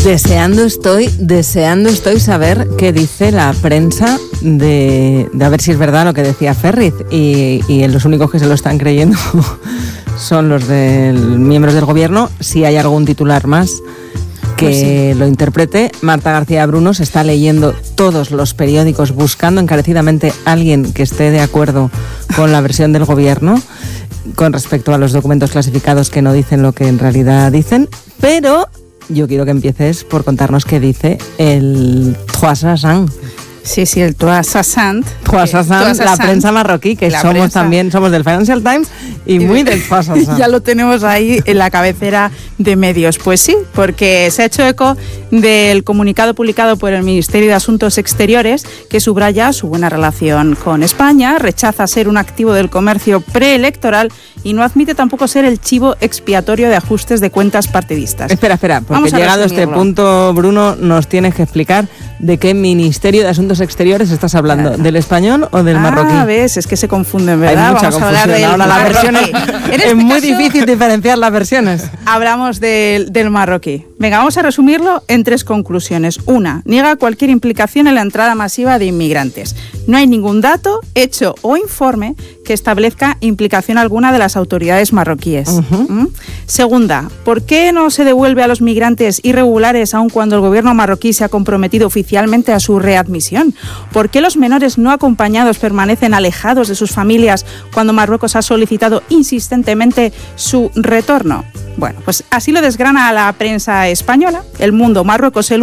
Deseando estoy saber qué dice la prensa de a ver si es verdad lo que decía Ferriz, y los únicos que se lo están creyendo son los miembros del gobierno. Si hay algún titular más que pues sí lo interprete, Marta García Bruno se está leyendo todos los periódicos buscando encarecidamente a alguien que esté de acuerdo con la versión del gobierno con respecto a los documentos clasificados que no dicen lo que en realidad dicen, pero yo quiero que empieces por contarnos qué dice el Croissant. Sí, el Croissant, la prensa marroquí, que somos del Financial Times y muy del Croissant. Ya lo tenemos ahí en la cabecera de medios. Pues sí, porque se ha hecho eco del comunicado publicado por el Ministerio de Asuntos Exteriores, que subraya su buena relación con España, rechaza ser un activo del comercio preelectoral y no admite tampoco ser el chivo expiatorio de ajustes de cuentas partidistas. Espera, porque llegado a este punto, Bruno, nos tienes que explicar de qué Ministerio de Asuntos Exteriores estás hablando, ¿del español o del marroquí? Ves, es que se confunden, ¿verdad? Hay mucha confusión. Ahora las versiones, es muy difícil diferenciar las versiones. Hablamos del marroquí. Venga, vamos a resumirlo en 3 conclusiones. 1. Niega cualquier implicación en la entrada masiva de inmigrantes. No hay ningún dato, hecho o informe que establezca implicación alguna de las autoridades marroquíes. Uh-huh. 2. ¿Por qué no se devuelve a los migrantes irregulares aun cuando el gobierno marroquí se ha comprometido oficialmente a su readmisión? ¿Por qué los menores no acompañados permanecen alejados de sus familias cuando Marruecos ha solicitado insistentemente su retorno? Bueno, pues así lo desgrana la prensa española. El Mundo, Marruecos, el